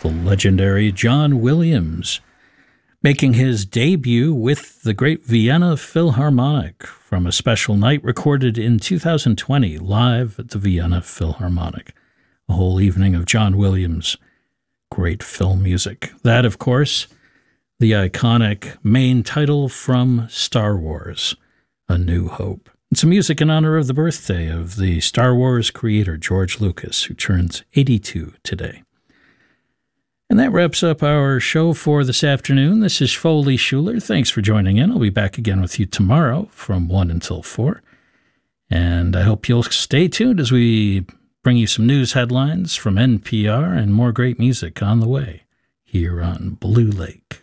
the legendary John Williams, making his debut with the Great Vienna Philharmonic from a special night recorded in 2020 live at the Vienna Philharmonic. A whole evening of John Williams' great film music. That, of course, the iconic main title from Star Wars, A New Hope. It's music in honor of the birthday of the Star Wars creator, George Lucas, who turns 82 today. And that wraps up our show for this afternoon. This is Foley Schuler. Thanks for joining in. I'll be back again with you tomorrow from 1 until 4. And I hope you'll stay tuned as we bring you some news headlines from NPR and more great music on the way here on Blue Lake.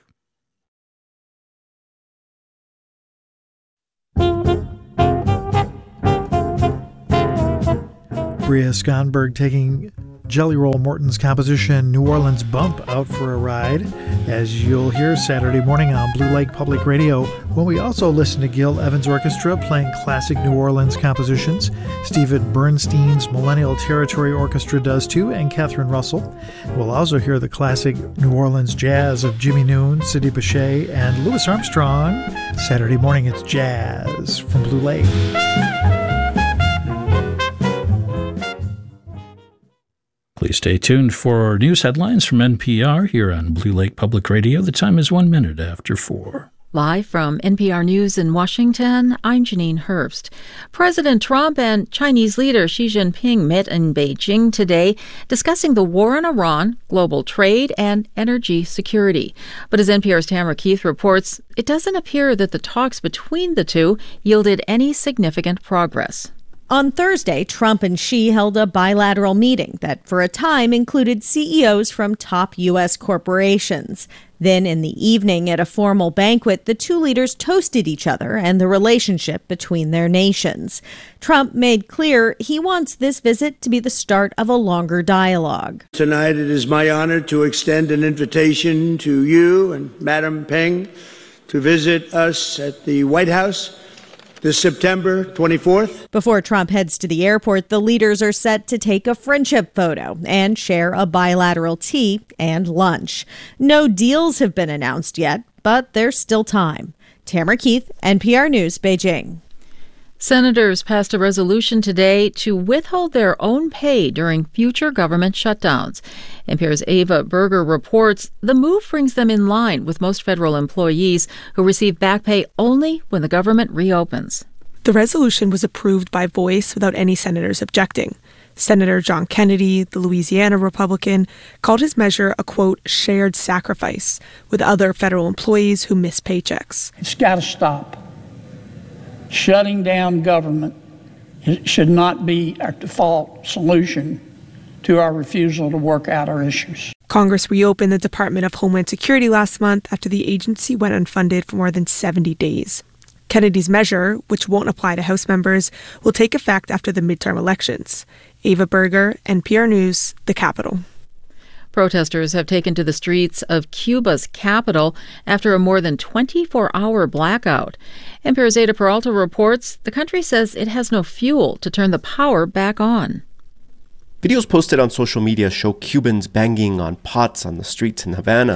Bria Skonberg taking Jelly Roll Morton's composition New Orleans Bump out for a ride, as you'll hear Saturday morning on Blue Lake Public Radio, when we also listen to Gil Evans Orchestra playing classic New Orleans compositions. Stephen Bernstein's Millennial Territory Orchestra does too, and Catherine Russell. We'll also hear the classic New Orleans jazz of Jimmy Noon, Sidney Bechet, and Louis Armstrong. Saturday morning it's jazz from Blue Lake. Please stay tuned for news headlines from NPR here on Blue Lake Public Radio. The time is 1 minute after 4. Live from NPR News in Washington, I'm Janine Herbst. President Trump and Chinese leader Xi Jinping met in Beijing today, discussing the war in Iran, global trade, and energy security. But as NPR's Tamara Keith reports, it doesn't appear that the talks between the two yielded any significant progress. On Thursday, Trump and Xi held a bilateral meeting that, for a time, included CEOs from top U.S. corporations. Then, in the evening, at a formal banquet, the two leaders toasted each other and the relationship between their nations. Trump made clear he wants this visit to be the start of a longer dialogue. Tonight, it is my honor to extend an invitation to you and Madam Peng to visit us at the White House this September 24th. Before Trump heads to the airport, the leaders are set to take a friendship photo and share a bilateral tea and lunch. No deals have been announced yet, but there's still time. Tamara Keith, NPR News, Beijing. Senators passed a resolution today to withhold their own pay during future government shutdowns. NPR's Ava Berger reports the move brings them in line with most federal employees who receive back pay only when the government reopens. The resolution was approved by voice without any senators objecting. Senator John Kennedy, the Louisiana Republican, called his measure a, quote, shared sacrifice with other federal employees who miss paychecks. It's got to stop. Shutting down government should not be our default solution to our refusal to work out our issues. Congress reopened the Department of Homeland Security last month after the agency went unfunded for more than 70 days. Kennedy's measure, which won't apply to House members, will take effect after the midterm elections. Ava Berger, NPR News, the Capitol. Protesters have taken to the streets of Cuba's capital after a more than 24-hour blackout. NPR's Ada Peralta reports the country says it has no fuel to turn the power back on. Videos posted on social media show Cubans banging on pots on the streets in Havana.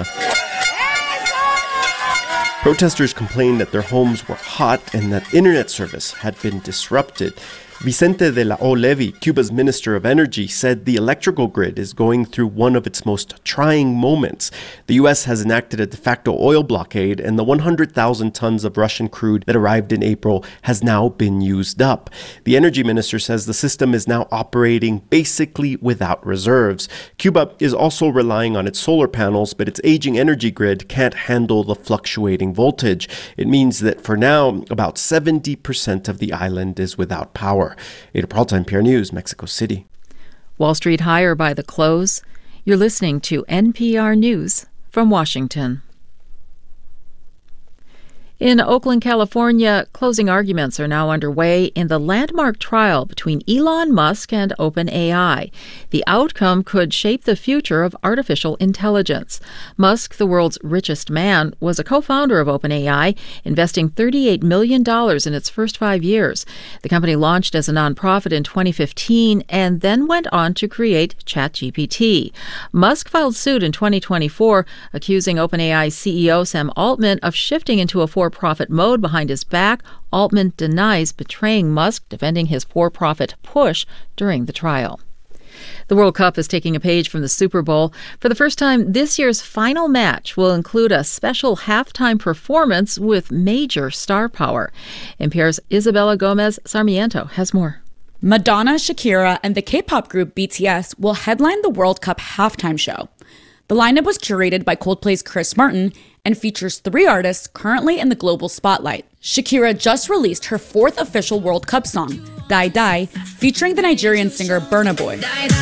Protesters complained that their homes were hot and that internet service had been disrupted. Vicente de la O. Levy, Cuba's Minister of Energy, said the electrical grid is going through one of its most trying moments. The U.S. has enacted a de facto oil blockade, and the 100,000 tons of Russian crude that arrived in April has now been used up. The energy minister says the system is now operating basically without reserves. Cuba is also relying on its solar panels, but its aging energy grid can't handle the fluctuating voltage. It means that for now, about 70% of the island is without power. Ada Peralta, NPR News, Mexico City. Wall Street higher by the close. You're listening to NPR News from Washington. In Oakland, California, closing arguments are now underway in the landmark trial between Elon Musk and OpenAI. The outcome could shape the future of artificial intelligence. Musk, the world's richest man, was a co-founder of OpenAI, investing $38 million in its first 5 years. The company launched as a nonprofit in 2015 and then went on to create ChatGPT. Musk filed suit in 2024, accusing OpenAI CEO Sam Altman of shifting into a for-profit mode behind his back. Altman denies betraying Musk, defending his for-profit push during the trial. The World Cup is taking a page from the Super Bowl. For the first time, this year's final match will include a special halftime performance with major star power. NPR's Isabella Gomez Sarmiento has more. Madonna, Shakira, and the K-pop group BTS will headline the World Cup halftime show. The lineup was curated by Coldplay's Chris Martin and features 3 artists currently in the global spotlight. Shakira just released her 4th official World Cup song, Die Die, featuring the Nigerian singer Burna Boy.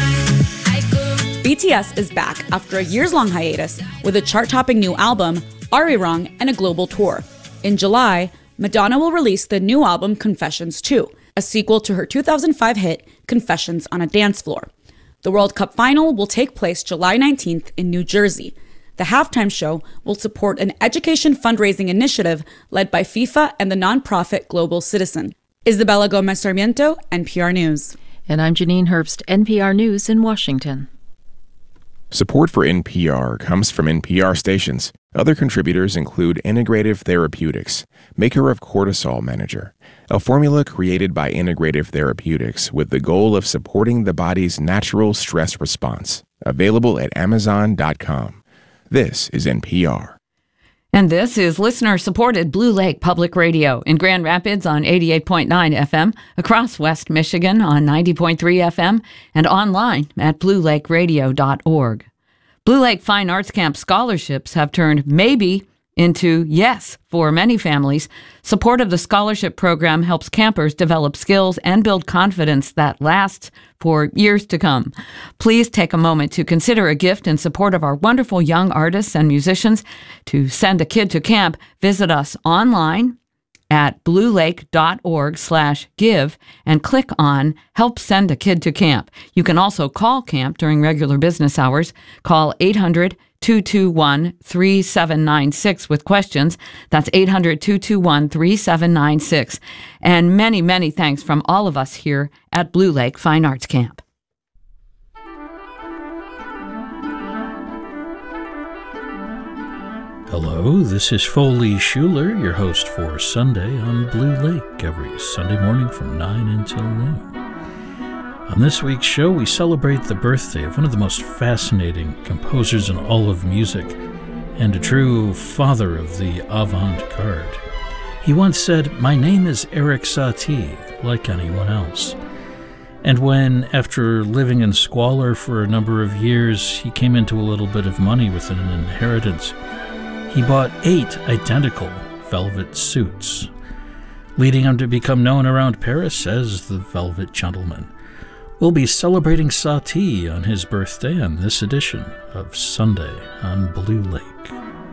BTS is back after a years-long hiatus with a chart-topping new album, Arirang, and a global tour. In July, Madonna will release the new album Confessions 2, a sequel to her 2005 hit Confessions on a Dance Floor. The World Cup final will take place July 19th in New Jersey. The halftime show will support an education fundraising initiative led by FIFA and the nonprofit Global Citizen. Isabella Gomez Sarmiento, NPR News. And I'm Janine Herbst, NPR News in Washington. Support for NPR comes from NPR stations. Other contributors include Integrative Therapeutics, maker of Cortisol Manager, a formula created by Integrative Therapeutics with the goal of supporting the body's natural stress response. Available at Amazon.com. This is NPR. And this is listener-supported Blue Lake Public Radio in Grand Rapids on 88.9 FM, across West Michigan on 90.3 FM, and online at bluelakeradio.org. Blue Lake Fine Arts Camp scholarships have turned maybe into yes for many families. Support of the scholarship program helps campers develop skills and build confidence that lasts for years to come. Please take a moment to consider a gift in support of our wonderful young artists and musicians. To send a kid to camp, visit us online at bluelake.org/give and click on Help Send a Kid to Camp. You can also call camp during regular business hours. Call 800-221-3796 with questions. That's 800-221-3796. And many, many thanks from all of us here at Blue Lake Fine Arts Camp. Hello, this is Foley Schuler, your host for Sunday on Blue Lake, every Sunday morning from 9 until noon. On this week's show, we celebrate the birthday of one of the most fascinating composers in all of music and a true father of the avant-garde. He once said, "My name is Erik Satie, like anyone else." And when, after living in squalor for a number of years, he came into a little bit of money with an inheritance, he bought 8 identical velvet suits, leading him to become known around Paris as the Velvet Gentleman. We'll be celebrating Satie on his birthday on this edition of Sunday on Blue Lake.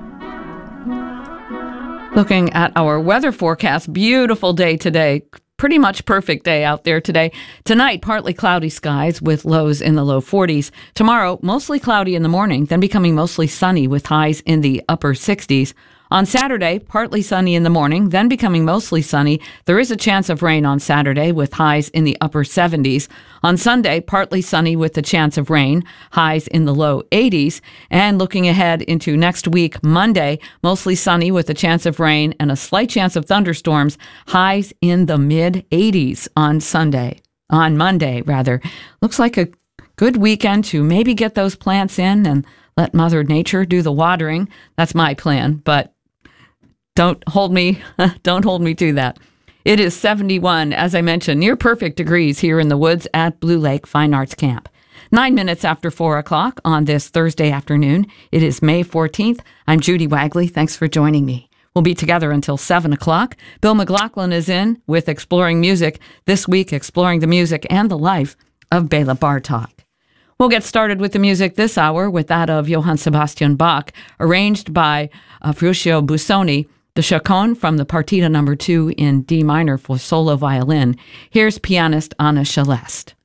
Looking at our weather forecast, beautiful day today. Pretty much perfect day out there today. Tonight, partly cloudy skies with lows in the low 40s. Tomorrow, mostly cloudy in the morning, then becoming mostly sunny with highs in the upper 60s. On Saturday, partly sunny in the morning, then becoming mostly sunny. There is a chance of rain on Saturday with highs in the upper 70s. On Sunday, partly sunny with the chance of rain, highs in the low 80s. And looking ahead into next week, Monday, mostly sunny with a chance of rain and a slight chance of thunderstorms, highs in the mid-80s on Monday. Looks like a good weekend to maybe get those plants in and let Mother Nature do the watering. That's my plan, but don't hold me to that. It is 71, as I mentioned, near perfect degrees here in the woods at Blue Lake Fine Arts Camp. 9 minutes after 4 o'clock on this Thursday afternoon. It is May 14th. I'm Judy Wagley. Thanks for joining me. We'll be together until 7 o'clock. Bill McLaughlin is in with Exploring Music, this week exploring the music and the life of Bela Bartok. We'll get started with the music this hour with that of Johann Sebastian Bach, arranged by Ferruccio Busoni. the Chaconne from the Partita No. 2 in D minor for solo violin. Here's pianist Anna Celeste.